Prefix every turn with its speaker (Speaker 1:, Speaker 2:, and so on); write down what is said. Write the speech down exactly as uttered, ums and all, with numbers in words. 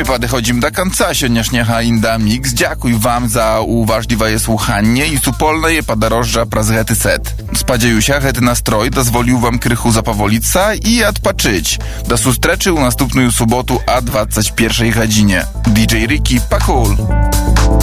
Speaker 1: Podchodzimy do końca сегодняшнего Inda Mix. Dziękuję wam za uważliwe słuchanie i supolne podróże przez ten set. Spodziewam się, że ten nastroj dozwolił wam krychu zapowolić i odpoczyć. Do zустрічі u następną sobotu o dwudziestej pierwszej godzinie. D J Ricky, pa cool!